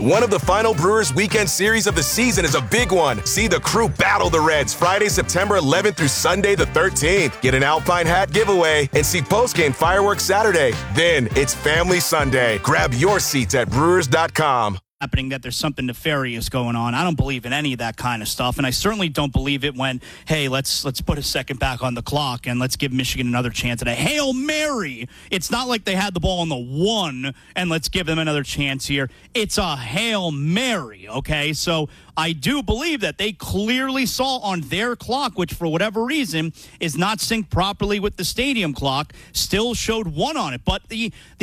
One of the final Brewers weekend series of the season is a big one. See the crew battle the Reds Friday, September 11th through Sunday the 13th. Get an Alpine hat giveaway and see postgame fireworks Saturday. Then it's Family Sunday. Grab your seats at Brewers.com. Happening that there's something nefarious going on. I don't believe in any of that kind of stuff, and I certainly don't believe it when, hey, let's put a second back on the clock and let's give Michigan another chance at a Hail Mary. It's not like they had the ball on the 1 and let's give them another chance here. It's a Hail Mary, okay? So I do believe that they clearly saw on their clock, which for whatever reason is not synced properly with the stadium clock, still showed 1 on it. But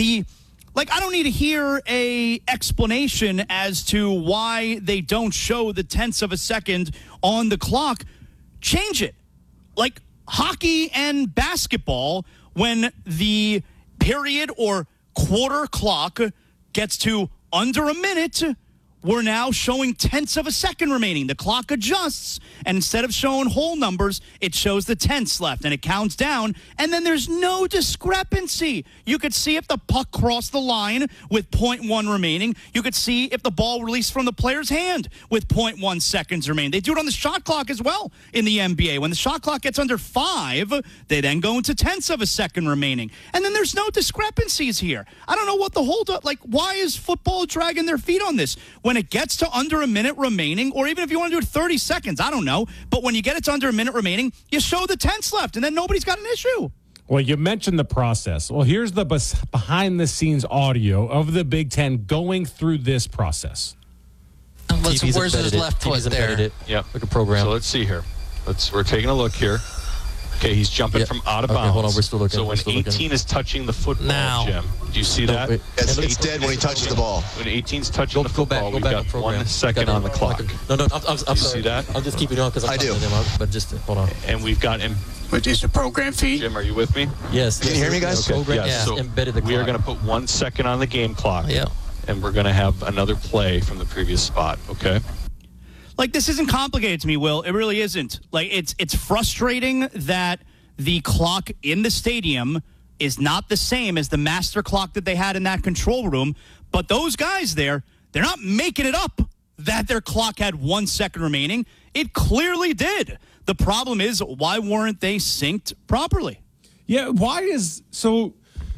I don't need to hear a explanation as to why they don't show the tenths of a second on the clock. Change it. Like hockey and basketball, when the period or quarter clock gets to under a minute, we're now showing tenths of a second remaining. The clock adjusts, and instead of showing whole numbers, it shows the tenths left, and it counts down, and then there's no discrepancy. You could see if the puck crossed the line with 0.1 remaining. You could see if the ball released from the player's hand with 0.1 seconds remaining. They do it on the shot clock as well in the NBA. When the shot clock gets under 5, they then go into tenths of a second remaining. And then there's no discrepancies here. I don't know what the holdup, why is football dragging their feet on this? When it gets to under a minute remaining, or even if you want to do it 30 seconds, I don't know. But when you get it to under a minute remaining, you show the tenths left, and then nobody's got an issue. Well, you mentioned the process. Well, here's the behind-the-scenes audio of the Big Ten going through this process. Where's his left foot there? Yeah, like a program. So let's see here. We're taking a look here. Okay, he's jumping from out of bounds. Hold on, we're still looking. So when 18 is touching the football, now, Jim, do you see that? It's dead when he touches the ball. When 18's touching the football, we've got 1 second on the clock. No, I'm sorry. See that? I'll just keep it on because I do. But just hold on. And we've got But is the program feed? Jim, are you with me? Yes. Can you hear me, guys? Okay. Yeah, So embedded the clock. we are going to put 1 second on the game clock. Yeah. And we're going to have another play from the previous spot, okay? This isn't complicated to me, Will. It really isn't. It's frustrating that the clock in the stadium is not the same as the master clock that they had in that control room. But those guys there, they're not making it up that their clock had 1 second remaining. It clearly did. The problem is, why weren't they synced properly? Yeah, why is so?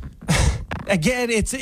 Again, it's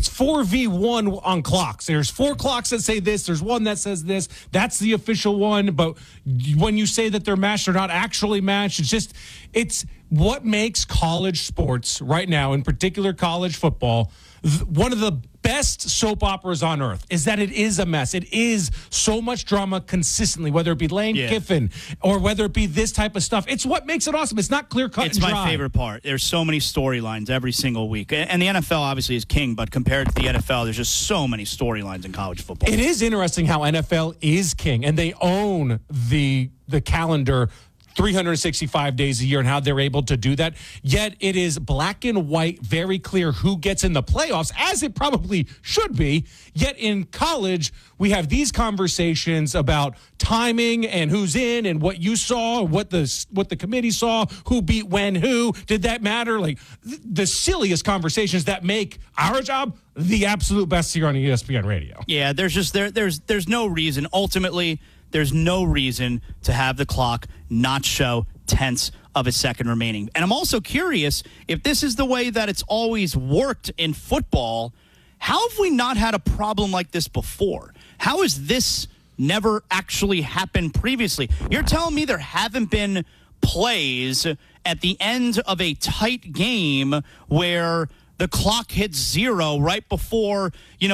4v1 on clocks. There's 4 clocks that say this. There's 1 that says this. That's the official one. But when you say that they're matched, they're not actually matched. It's what makes college sports right now, in particular college football, one of the best soap operas on earth is that it is a mess. It is so much drama consistently, whether it be Lane Kiffin or whether it be this type of stuff. It's what makes it awesome. It's not clear cut and dry. It's my favorite part. There's so many storylines every single week. And the NFL obviously is king, but compared to the NFL, there's just so many storylines in college football. It is interesting how NFL is king, and they own the calendar 365 days a year and how they're able to do that. Yet it is black and white, very clear who gets in the playoffs, as it probably should be. Yet in college, we have these conversations about timing and who's in and what you saw, what the committee saw, who beat when, who. Did that matter? The silliest conversations that make our job the absolute best here on ESPN Radio. Yeah, there's no reason. Ultimately, there's no reason to have the clock not show tenths of a second remaining. And I'm also curious, if this is the way that it's always worked in football, how have we not had a problem like this before? How has this never actually happened previously? You're telling me there haven't been plays at the end of a tight game where the clock hits 0 right before,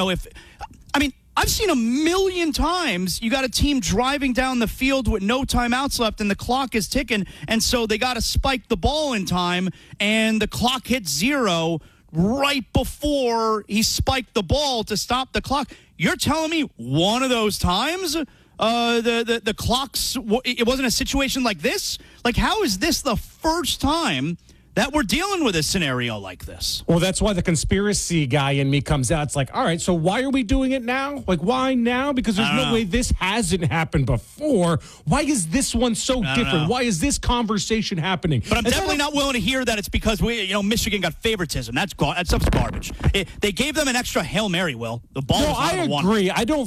I've seen a million times you got a team driving down the field with no timeouts left and the clock is ticking, and so they got to spike the ball in time, and the clock hits 0 right before he spiked the ball to stop the clock. You're telling me one of those times the clocks, it wasn't a situation like this? How is this the first time that we're dealing with a scenario like this? Well, that's why the conspiracy guy in me comes out. It's all right, so why are we doing it now? Why now? Because there's no way this hasn't happened before. Why is this one so different? Why is this conversation happening? But I'm definitely not willing to hear that it's because Michigan got favoritism. That stuff's garbage. They gave them an extra Hail Mary, Will. The ball was on the 1. I agree. I don't